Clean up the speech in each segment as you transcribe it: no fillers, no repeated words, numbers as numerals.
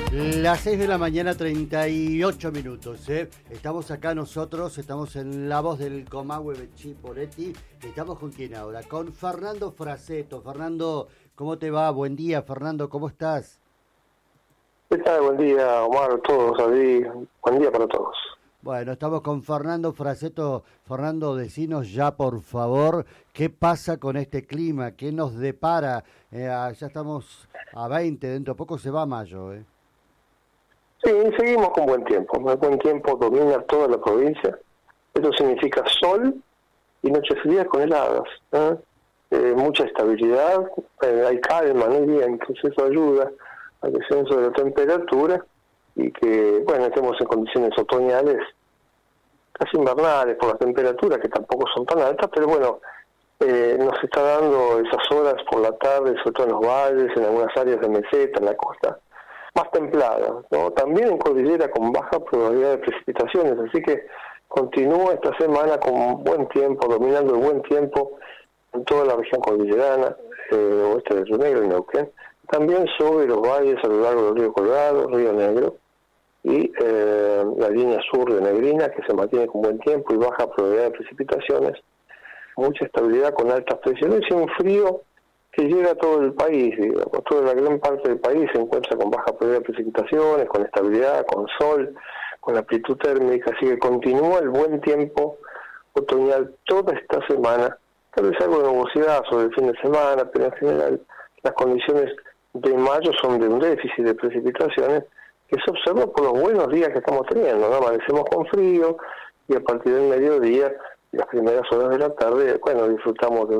Las 6 de la mañana, 38 minutos. Estamos acá nosotros, estamos en La Voz del Comahue, Betxí Poletti. ¿Estamos con quién ahora? Con Fernando Fraseto. Fernando, ¿cómo te va? Buen día, Fernando, ¿cómo estás? ¿Qué tal? Buen día, Omar, todos allí. Buen día para todos. Bueno, estamos con Fernando Fraseto. Fernando, decinos ya, por favor, ¿qué pasa con este clima? ¿Qué nos depara? Ya estamos a 20, dentro de poco se va mayo, Sí, seguimos con buen tiempo. El buen tiempo domina toda la provincia. Esto significa sol y noches frías con heladas. Mucha estabilidad, hay calma, no hay vientos, eso ayuda al descenso de la temperatura y que, bueno, estemos en condiciones otoñales, casi invernales por las temperaturas, que tampoco son tan altas, pero bueno, nos está dando esas horas por la tarde, sobre todo en los valles, en algunas áreas de meseta, en la costa, más templadas, ¿no? También en cordillera con baja probabilidad de precipitaciones, así que continúa esta semana con buen tiempo, dominando el buen tiempo en toda la región cordillerana, oeste de Río Negro y Neuquén, también sobre los valles a lo largo del río Colorado, Río Negro, y la línea sur de Negrina, que se mantiene con buen tiempo y baja probabilidad de precipitaciones, mucha estabilidad con altas presiones y un frío que llega a todo el país, digamos, toda la gran parte del país se encuentra con baja probabilidad de precipitaciones, con estabilidad, con sol, con amplitud térmica, así que continúa el buen tiempo otoñal toda esta semana, tal vez algo de nubosidad sobre el fin de semana, pero en general las condiciones de mayo son de un déficit de precipitaciones que se observa por los buenos días que estamos teniendo, ¿no? Amanecemos con frío y a partir del mediodía, las primeras horas de la tarde, bueno, disfrutamos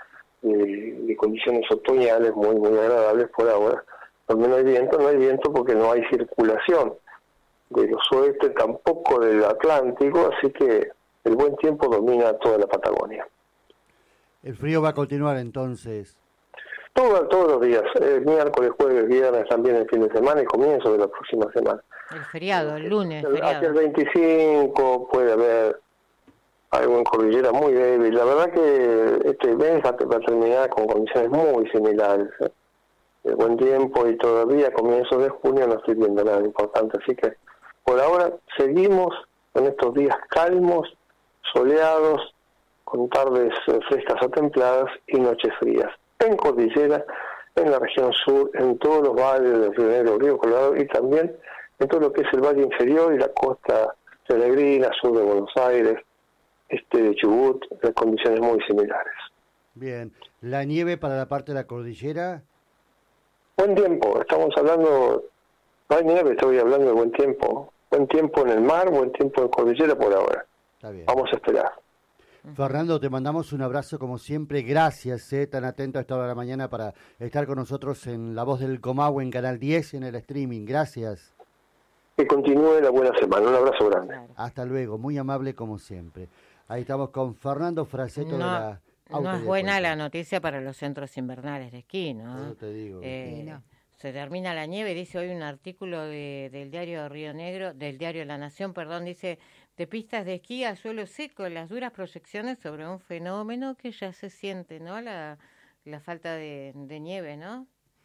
de condiciones otoñales muy agradables por ahora, donde no hay viento porque no hay circulación de los oeste, tampoco del Atlántico, así que el buen tiempo domina toda la Patagonia. El frío va a continuar entonces. Todos los días, miércoles, jueves, viernes, también el fin de semana y comienzo de la próxima semana. El feriado, el lunes, Hacia el 25 puede haber algo en cordillera muy débil. La verdad que este mes va a terminar con condiciones muy similares. El buen tiempo y todavía a comienzos de junio no estoy viendo nada importante. Así que por ahora seguimos con estos días calmos, soleados, con tardes frescas a templadas y noches frías. En cordillera, en la región sur, en todos los valles del Río Negro, Río Colorado y también en todo lo que es el valle inferior y la costa de Negrina, sur de Buenos Aires, este de Chubut, en condiciones muy similares. Bien, ¿la nieve para la parte de la cordillera? Buen tiempo, estamos hablando, no hay nieve, estoy hablando de buen tiempo en el mar, buen tiempo en cordillera por ahora. Está bien. Vamos a esperar. Fernando, te mandamos un abrazo como siempre, gracias, tan atento a esta hora de la mañana para estar con nosotros en La Voz del Comahue, en Canal 10 en el streaming, gracias. Que continúe la buena semana, un abrazo grande. Claro. Hasta luego, muy amable como siempre. Ahí estamos con Fernando Fraseto de la... No es buena la noticia para los centros invernales de esquí, ¿no? Eso te digo. No. Se termina la nieve, dice hoy un artículo del diario Río Negro, del diario La Nación, dice, de pistas de esquí a suelo seco, las duras proyecciones sobre un fenómeno que ya se siente, ¿no? La falta de nieve, ¿no?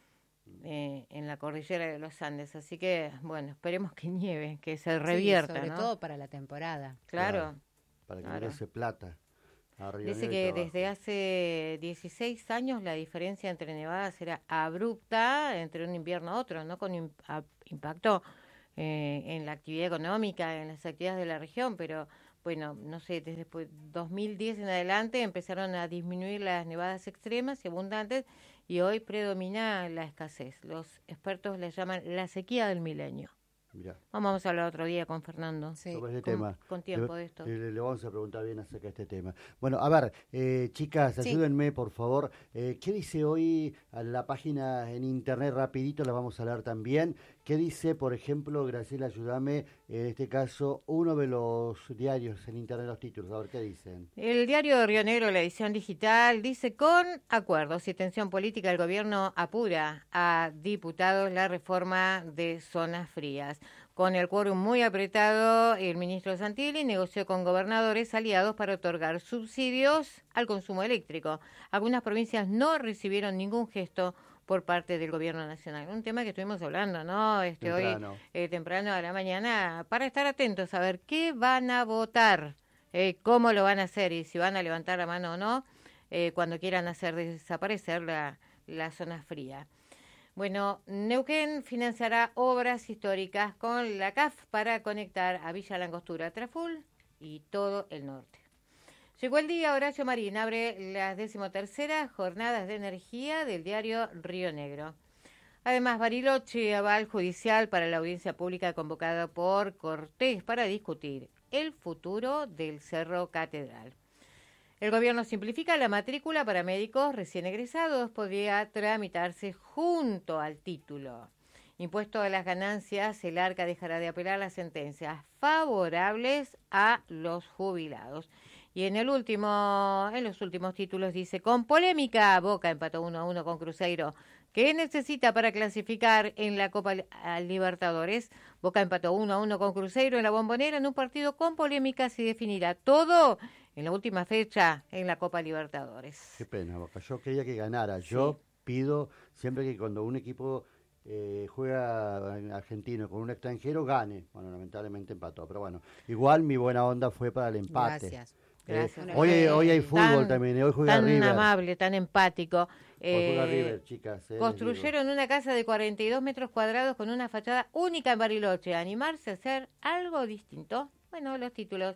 En la cordillera de los Andes, así que, bueno, esperemos que nieve, que se revierta, sobre ¿no? todo para la temporada. Claro. Para que no se plata. Dice que desde hace 16 años la diferencia entre nevadas era abrupta entre un invierno a otro, ¿no? Con impacto en la actividad económica, en las actividades de la región, pero bueno, no sé, desde 2010 en adelante empezaron a disminuir las nevadas extremas y abundantes y hoy predomina la escasez. Los expertos la llaman la sequía del milenio. Mirá. Vamos a hablar otro día con Fernando. Sí. Sobre este tema. Con tiempo de esto. Le vamos a preguntar bien acerca de este tema. Bueno, a ver, chicas, ayúdenme, por favor. ¿Qué dice hoy a la página en internet? Rapidito, la vamos a leer también. ¿Qué dice, por ejemplo, Graciela, ayúdame, en este caso, uno de los diarios en internet, los títulos? A ver, ¿qué dicen? El diario de Río Negro, la edición digital, dice, con acuerdos y tensión política, el gobierno apura a diputados la reforma de zonas frías. Con el quórum muy apretado, el ministro Santilli negoció con gobernadores aliados para otorgar subsidios al consumo eléctrico. Algunas provincias no recibieron ningún gesto por parte del gobierno nacional. Un tema que estuvimos hablando, ¿no? Temprano. Hoy, temprano a la mañana, para estar atentos a ver qué van a votar, cómo lo van a hacer y si van a levantar la mano o no, cuando quieran hacer desaparecer la zona fría. Bueno, Neuquén financiará obras históricas con la CAF para conectar a Villa Langostura, Traful y todo el norte. Llegó el día, Horacio Marín abre las 13ª jornadas de energía del diario Río Negro. Además, Bariloche aval judicial para la audiencia pública convocada por Cortés para discutir el futuro del Cerro Catedral. El gobierno simplifica la matrícula para médicos recién egresados, podría tramitarse junto al título. Impuesto a las ganancias, el ARCA dejará de apelar las sentencias favorables a los jubilados. Y en los últimos títulos dice, con polémica, Boca empató 1-1 con Cruzeiro. ¿Qué necesita para clasificar en la Copa Libertadores? Boca empató 1-1 con Cruzeiro en la Bombonera en un partido con polémica. Se definirá todo en la última fecha en la Copa Libertadores. Qué pena, Boca. Yo quería que ganara. Yo pido siempre que cuando un equipo juega en argentino con un extranjero, gane. Bueno, lamentablemente empató, pero bueno. Igual mi buena onda fue para el empate. Gracias. Hoy hay fútbol también, hoy juega tan River. Tan amable, tan empático. Hoy juega River, chicas. Construyeron una casa de 42 metros cuadrados con una fachada única en Bariloche. Animarse a hacer algo distinto. Bueno, los títulos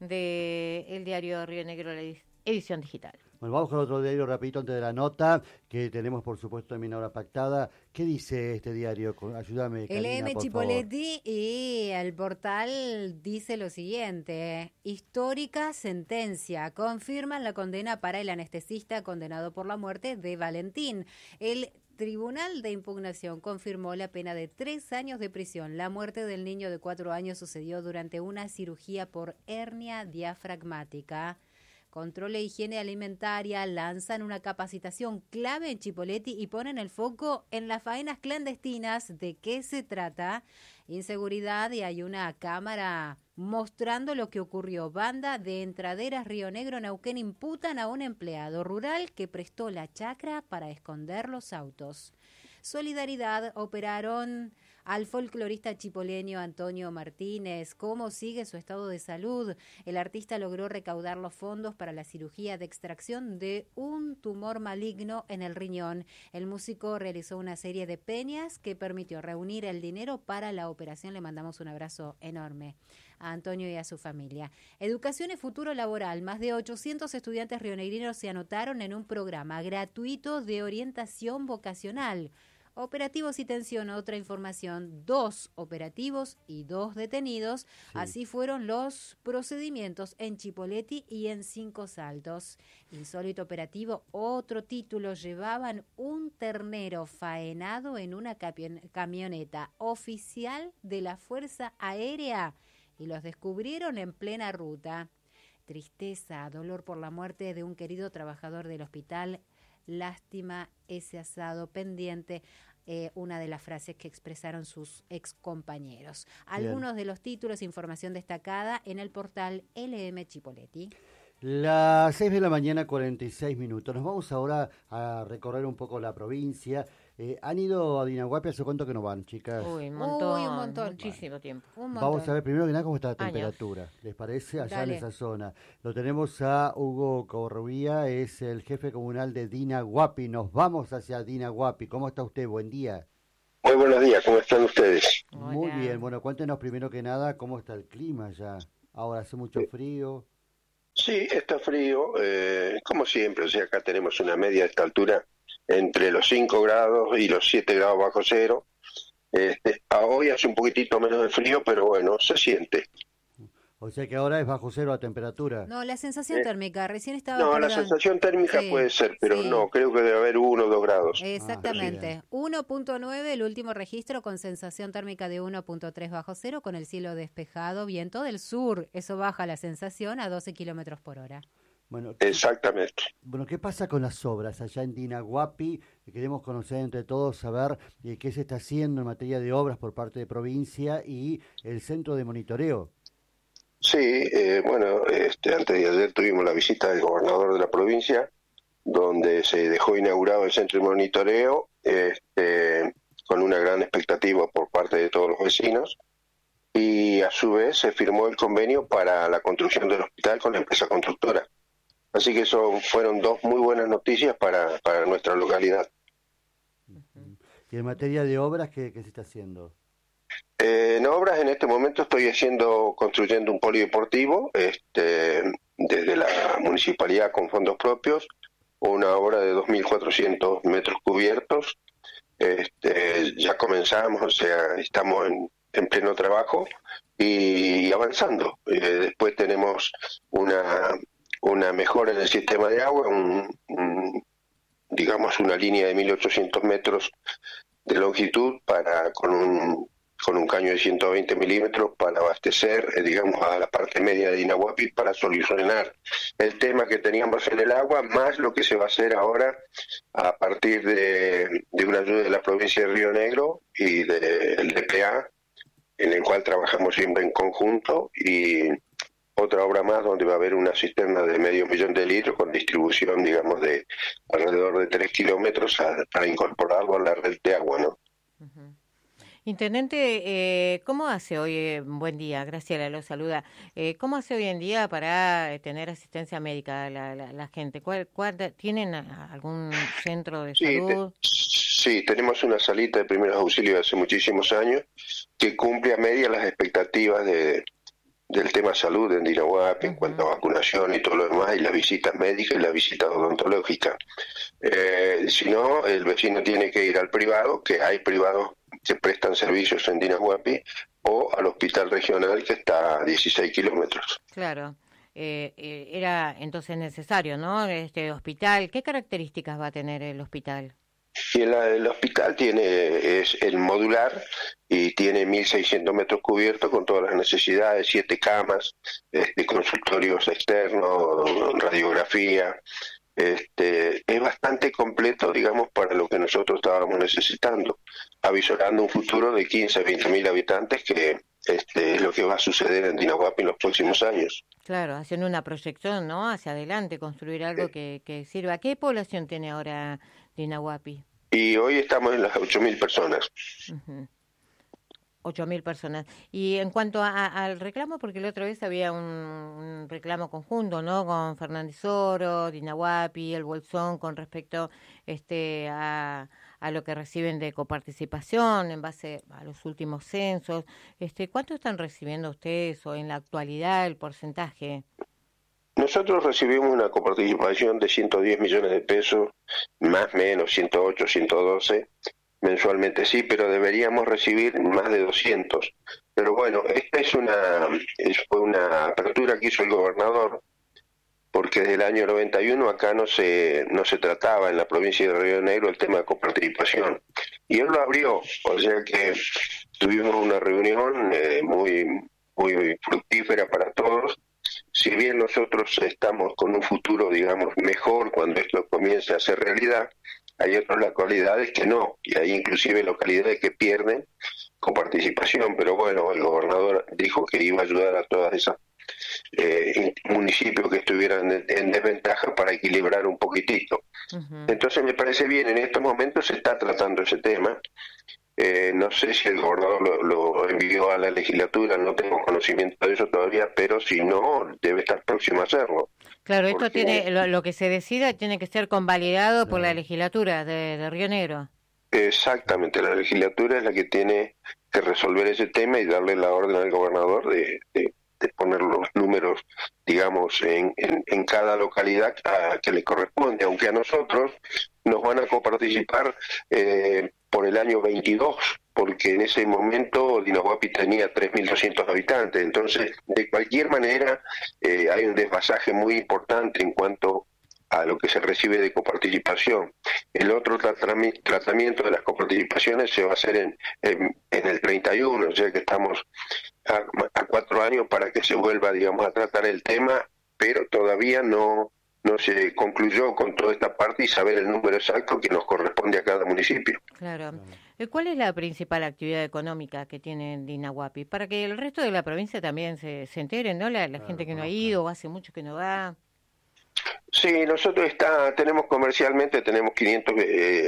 del diario Río Negro, la edición digital. Bueno, vamos con otro diario rapidito antes de la nota, que tenemos por supuesto también ahora pactada. ¿Qué dice este diario? Ayúdame, Karina, por Chipoletti, y el portal dice lo siguiente: histórica sentencia, confirman la condena para el anestesista condenado por la muerte de Valentín. El Tribunal de Impugnación confirmó la pena de 3 años de prisión. La muerte del niño de 4 años sucedió durante una cirugía por hernia diafragmática. Control e Higiene Alimentaria lanzan una capacitación clave en Chipoletti y ponen el foco en las faenas clandestinas. ¿De qué se trata? Inseguridad, y hay una cámara mostrando lo que ocurrió. Banda de Entraderas Río Negro, Neuquén, imputan a un empleado rural que prestó la chacra para esconder los autos. Solidaridad, operaron al folclorista chipoleño Antonio Martínez. ¿Cómo sigue su estado de salud? El artista logró recaudar los fondos para la cirugía de extracción de un tumor maligno en el riñón. El músico realizó una serie de peñas que permitió reunir el dinero para la operación. Le mandamos un abrazo enorme a Antonio y a su familia. Educación y futuro laboral. Más de 800 estudiantes rionegrinos se anotaron en un programa gratuito de orientación vocacional. Operativos y tensión, otra información, 2 operativos y 2 detenidos. Sí. Así fueron los procedimientos en Chipoletti y en Cinco Saltos. Insólito operativo, otro título, llevaban un ternero faenado en una camioneta oficial de la Fuerza Aérea y los descubrieron en plena ruta. Tristeza, dolor por la muerte de un querido trabajador del hospital. Lástima ese asado pendiente, una de las frases que expresaron sus excompañeros. Algunos de los títulos, información destacada en el portal LM Chipoletti. Las 6 de la mañana, 46 minutos. Nos vamos ahora a recorrer un poco la provincia. ¿Han ido a Dinahuapi? ¿Hace cuánto que no van, chicas? Un montón. Muchísimo tiempo. Vamos a ver primero que nada cómo está la temperatura. ¿Les parece? Allá en esa zona. Lo tenemos a Hugo Corrubía, es el jefe comunal de Dinahuapi. Nos vamos hacia Dinahuapi. ¿Cómo está usted? Buen día. Muy buenos días, ¿cómo están ustedes? Hola. Muy bien. Bueno, cuéntenos primero que nada cómo está el clima allá. Ahora hace mucho frío. Sí, está frío, como siempre. O sea, acá tenemos una media de esta altura entre los 5 grados y los 7 grados bajo cero. Hoy hace un poquitito menos de frío, pero bueno, se siente. O sea que ahora es bajo cero la temperatura. No, la sensación térmica, recién estaba... No, la sensación térmica puede ser, pero no, creo que debe haber 1 o 2 grados. Exactamente. 1.9 el último registro, con sensación térmica de 1.3 bajo cero, con el cielo despejado, viento del sur. Eso baja la sensación a 12 kilómetros por hora. Bueno, exactamente. Bueno, ¿qué pasa con las obras allá en Dinahuapi? Queremos conocer entre todos, saber qué se está haciendo en materia de obras por parte de provincia y el centro de monitoreo. Sí, antes de ayer tuvimos la visita del gobernador de la provincia, donde se dejó inaugurado el centro de monitoreo, con una gran expectativa por parte de todos los vecinos, y a su vez se firmó el convenio para la construcción del hospital con la empresa constructora. Así que eso fueron dos muy buenas noticias para nuestra localidad. ¿Y en materia de obras qué se está haciendo? En obras en este momento estoy construyendo un polideportivo desde la municipalidad con fondos propios, una obra de 2.400 metros cubiertos. Ya comenzamos, o sea, estamos en pleno trabajo y avanzando. Después tenemos una mejora en el sistema de agua, digamos una línea de 1.800 metros de longitud con un caño de 120 milímetros para abastecer, digamos, a la parte media de Dinahuapi para solucionar el tema que teníamos en el agua, más lo que se va a hacer ahora a partir de una ayuda de la provincia de Río Negro y del DPA, en el cual trabajamos siempre en conjunto, y otra obra más donde va a haber una cisterna de 500.000 de litros con distribución, digamos, de alrededor de 3 kilómetros para incorporarlo a la red de agua, ¿no? Uh-huh. Intendente, ¿cómo hace hoy? Buen día, Graciela lo saluda. ¿Cómo hace hoy en día para tener asistencia médica la gente? ¿Tienen algún centro de salud? Sí, tenemos una salita de primeros auxilios hace muchísimos años que cumple a media las expectativas del tema salud en Dinahuapi, en cuanto a vacunación y todo lo demás, y las visitas médicas y las visitas odontológicas. Si no, el vecino tiene que ir al privado, que hay privados que prestan servicios en Dinahuapi, o al hospital regional que está a 16 kilómetros. Claro, era entonces necesario, ¿no? Este hospital, ¿qué características va a tener el hospital? Y el hospital es el modular y tiene 1.600 metros cubiertos con todas las necesidades, 7 camas, consultorios externos, radiografía. Es bastante completo, digamos, para lo que nosotros estábamos necesitando, avisorando un futuro de 15 a 20.000 habitantes, que es lo que va a suceder en Dinahuapi en los próximos años. Claro, haciendo una proyección, ¿no? Hacia adelante, construir algo que sirva. ¿Qué población tiene ahora Dinahuapi? Y hoy estamos en las 8.000 personas. 8.000 personas. Y en cuanto al reclamo, porque la otra vez había un reclamo conjunto, ¿no? Con Fernández Oro, Dinahuapi, el Bolsón, con respecto a lo que reciben de coparticipación en base a los últimos censos. ¿Cuánto están recibiendo ustedes o en la actualidad el porcentaje? Nosotros recibimos una coparticipación de 110 millones de pesos, más o menos 108, 112 mensualmente, sí, pero deberíamos recibir más de 200. Pero bueno, esta fue una apertura que hizo el gobernador, porque desde el año 91 acá no se trataba en la provincia de Río Negro el tema de coparticipación. Y él lo abrió, o sea que tuvimos una reunión muy, muy fructífera para todos. Si bien nosotros estamos con un futuro, digamos, mejor cuando esto comience a ser realidad, hay otras localidades que no, y hay inclusive localidades que pierden con participación, pero bueno, el gobernador dijo que iba a ayudar a todas esas municipios que estuvieran en desventaja para equilibrar un poquitito. Entonces me parece bien, en estos momentos se está tratando ese tema. No sé si el gobernador lo envió a la legislatura, no tengo conocimiento de eso todavía, pero si no, debe estar próximo a hacerlo. Claro, esto tiene lo que se decida tiene que ser convalidado por la legislatura de Río Negro. Exactamente, la legislatura es la que tiene que resolver ese tema y darle la orden al gobernador de poner los números, digamos, en cada localidad que le corresponde, aunque a nosotros nos van a coparticipar por el año 22, porque en ese momento Dinahuapi tenía 3.200 habitantes, entonces de cualquier manera hay un desfasaje muy importante en cuanto a lo que se recibe de coparticipación. El otro tratamiento de las coparticipaciones se va a hacer en el 31, o sea que estamos a 4 años para que se vuelva, digamos, a tratar el tema, pero todavía no se concluyó con toda esta parte y saber el número exacto que nos corresponde a cada municipio. Claro. ¿Cuál es la principal actividad económica que tiene Dinahuapi? Para que el resto de la provincia también se enteren, ¿no? La gente que no ha ido o hace mucho que no va. Sí, nosotros tenemos comercialmente, tenemos 500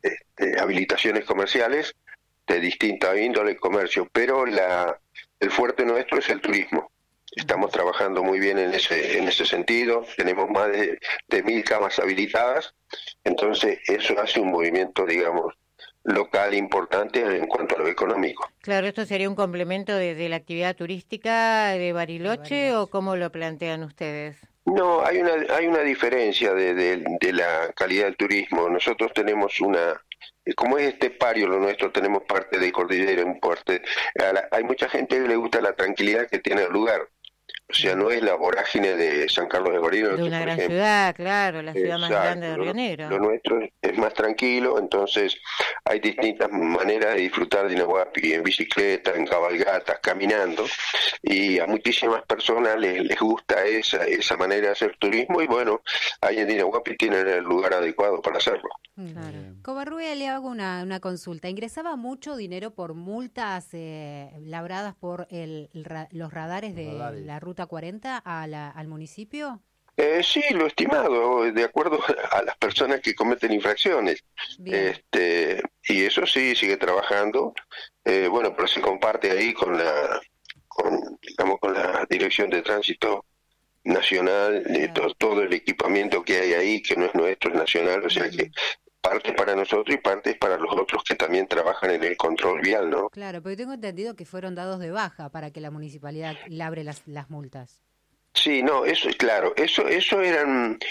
habilitaciones comerciales de distinta índole, comercio, pero el fuerte nuestro es el turismo. Estamos trabajando muy bien en ese sentido, tenemos más de 1.000 camas habilitadas, entonces eso hace un movimiento, digamos, local importante en cuanto a lo económico. Claro, ¿esto sería un complemento de la actividad turística de Bariloche o cómo lo plantean ustedes? No, hay una diferencia de la calidad del turismo. Nosotros tenemos como es estepario lo nuestro, tenemos parte de cordillera, hay mucha gente que le gusta la tranquilidad que tiene el lugar. O sea, no es la vorágine de San Carlos de Bariloche. De una gran ciudad, claro, la ciudad más grande de Río Negro. Lo nuestro es más tranquilo, entonces hay distintas maneras de disfrutar de Dinahuapi, en bicicleta, en cabalgatas, caminando, y a muchísimas personas les gusta esa manera de hacer turismo, y bueno, ahí en Dinahuapi tienen el lugar adecuado para hacerlo. Claro. Covarrubias, le hago una consulta. ¿Ingresaba mucho dinero por multas labradas por los radares de la Ruta 40 al municipio? Sí, lo estimado, de acuerdo a las personas que cometen infracciones. Y eso sí, sigue trabajando. Bueno, pero se comparte ahí con la Dirección de Tránsito Nacional, todo el equipamiento que hay ahí, que no es nuestro, es nacional, o sea que parte para nosotros y parte es para los otros que también trabajan en el control vial, ¿no? Claro, pero tengo entendido que fueron dados de baja para que la municipalidad labre las multas. Sí, no, eso es claro, eso era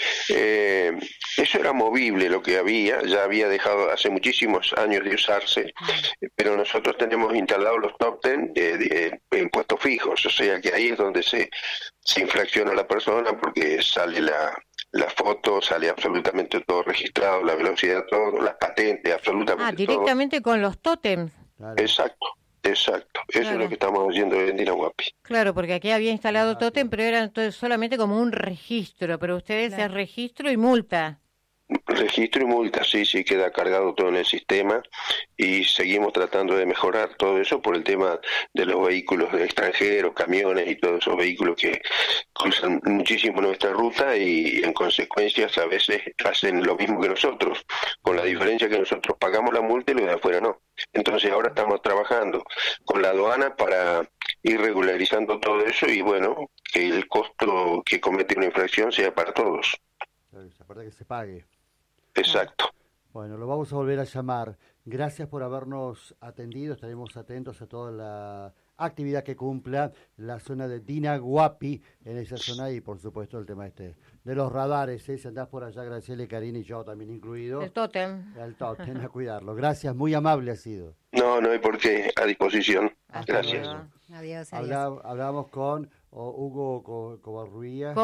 movible lo que ya había dejado hace muchísimos años de usarse, pero nosotros tenemos instalados los top 10 en puestos fijos, o sea que ahí es donde se infracciona a la persona porque sale la foto, sale absolutamente todo registrado, la velocidad, todo, las patentes, absolutamente todo. Directamente con los tótems. Claro. Exacto. Eso es lo que estamos haciendo en Dinahuapi. Claro, porque aquí había instalado tótem, pero era entonces solamente como un registro, pero ustedes es registro y multa. Registro y multa, sí, queda cargado todo en el sistema y seguimos tratando de mejorar todo eso por el tema de los vehículos extranjeros, camiones y todos esos vehículos que cruzan muchísimo nuestra ruta y en consecuencia a veces hacen lo mismo que nosotros, con la diferencia que nosotros pagamos la multa y los de afuera no. Entonces ahora estamos trabajando con la aduana para ir regularizando todo eso y bueno, que el costo que comete una infracción sea para todos. Aparte que se pague. Exacto. Bueno, lo vamos a volver a llamar. Gracias por habernos atendido. Estaremos atentos a toda la actividad que cumpla la zona de Dinahuapi en esa zona y por supuesto el tema de los radares. Si andás por allá, Graciela, Karina y yo también incluido. El tótem. El tótem, a cuidarlo. Gracias, muy amable ha sido. No hay por qué, a disposición. Hasta Gracias. Luego. Adiós. Hablábamos con Hugo Covarrubias.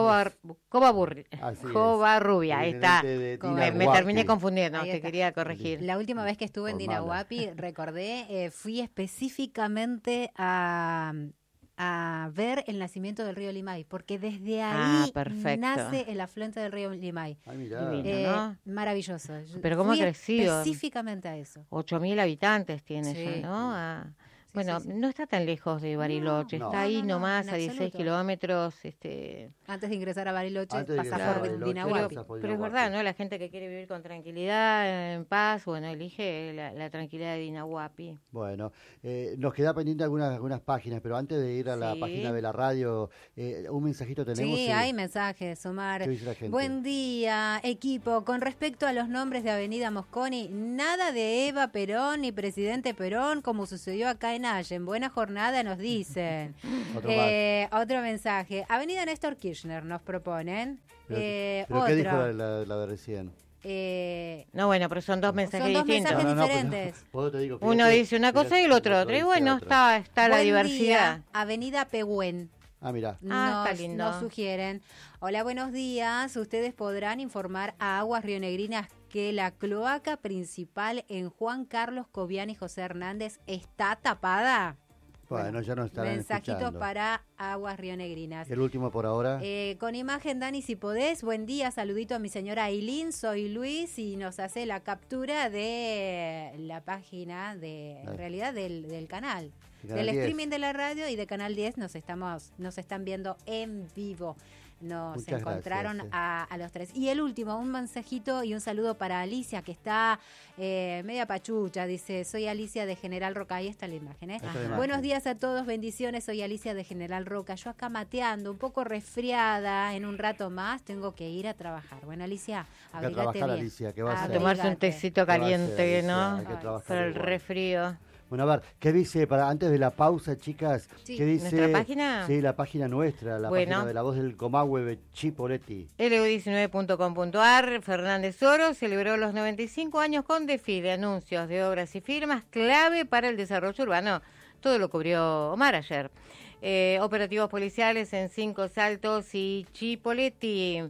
Covarrubia, ahí está. Me terminé confundiendo, te quería corregir. La última vez que estuve en Dinahuapi, recordé, fui específicamente a ver el nacimiento del río Limay, porque desde ahí nace el afluente del río Limay. Ay, mirá. Divino, ¿no? Maravilloso. Pero cómo ha crecido. Específicamente a eso. 8.000 habitantes tiene ya, ¿no? Bueno, no está tan lejos de Bariloche, está ahí nomás a 16 kilómetros. Antes de ingresar a Bariloche, pasar por Dinahuapi. Pero es verdad, ¿no? La gente que quiere vivir con tranquilidad, en paz, bueno, elige la tranquilidad de Dinahuapi. Bueno, nos queda pendiente algunas páginas, pero antes de ir a la página de la radio, un mensajito tenemos. Sí, hay mensajes, Omar. ¿Qué dice la gente? Buen día, equipo. Con respecto a los nombres de Avenida Mosconi, nada de Eva Perón ni Presidente Perón, como sucedió acá en Allen. Buena jornada, nos dicen. Otro mensaje. Avenida Néstor Kirchner nos proponen. ¿Pero qué dijo la de recién? No, bueno, pero son dos mensajes distintos. Mensajes diferentes. Uno dice una cosa y el otro otra. Y bueno, está la diversidad. Día, Avenida Pehuen. Mira. Está lindo. Nos sugieren. Hola, buenos días. Ustedes podrán informar a Aguas Rionegrinas que la cloaca principal en Juan Carlos Cobian y José Hernández está tapada. Bueno, ya no estarán mensajito escuchando. Para Aguas Rionegrinas. El último por ahora. Con imagen, Dani, si podés. Buen día, saludito a mi señora Ailín. Soy Luis y nos hace la captura de la página de realidad del canal. del streaming de la radio y de Canal 10 nos están viendo en vivo. Nos Muchas encontraron gracias, a los tres. Y el último, un mensajito y un saludo para Alicia, que está media pachucha. Dice, soy Alicia de General Roca. Ahí está la imagen, Buenos días a todos, bendiciones. Soy Alicia de General Roca. Yo acá mateando, un poco resfriada. En un rato más tengo que ir a trabajar. Bueno, Alicia, abrigate bien. Alicia, ¿qué va a hacer? Tomarse un tecito caliente, ¿no? Hay que trabajar Para el igual. resfrío. Bueno, a ver, ¿qué dice antes de la pausa, chicas? Sí. ¿Qué dice? ¿Nuestra página? Sí, la página nuestra, la página de La Voz del Comahue, Chipoletti. LU19.com.ar. Fernández Oro celebró los 95 años con desfile, anuncios de obras y firmas clave para el desarrollo urbano. Todo lo cubrió Omar ayer. Operativos policiales en 5 Saltos y Chipoletti.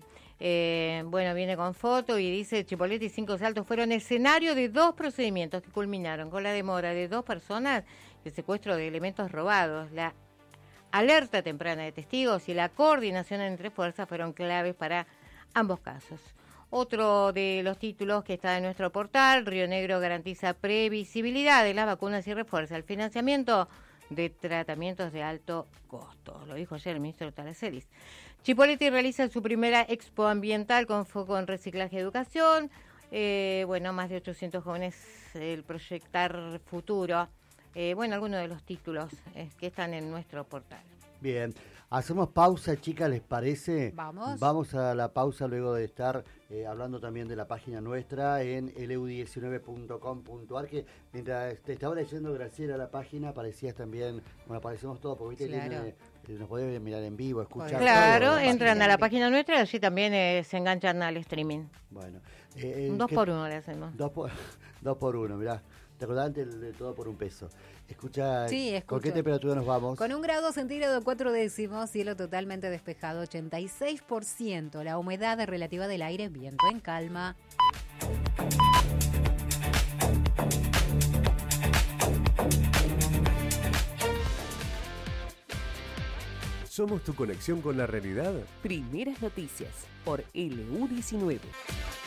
Viene con foto y dice: Chipoletti y 5 Saltos fueron escenario de 2 procedimientos que culminaron con la demora de 2 personas y el secuestro de elementos robados. La alerta temprana de testigos y la coordinación entre fuerzas fueron claves para ambos casos. Otro de los títulos que está en nuestro portal: Río Negro garantiza previsibilidad de las vacunas y refuerza el financiamiento de tratamientos de alto costo. Lo dijo ayer el ministro Talaceris. Chipoletti realiza su primera expo ambiental con foco en reciclaje y educación. Más de 800 jóvenes, el proyectar futuro. Algunos de los títulos que están en nuestro portal. Bien, hacemos pausa, chicas, ¿les parece? Vamos a la pausa luego de estar hablando también de la página nuestra en lu19.com.ar, que mientras te estaba leyendo, Graciela, la página, aparecías también, aparecemos todos, porque ¿viste? Claro. Nos podés mirar en vivo, escuchar. Claro, todo, entran a la página nuestra y allí también se enganchan al streaming. Bueno. Un 2x1 le hacemos. 2x1, mirá. ¿Te acordás antes de todo por un peso? Escucha, Sí, escucho. ¿Con qué temperatura nos vamos? Con 1 grado centígrado 4 décimos, cielo totalmente despejado, 86%, la humedad relativa del aire, viento en calma. Somos tu conexión con la realidad. Primeras noticias por LU19.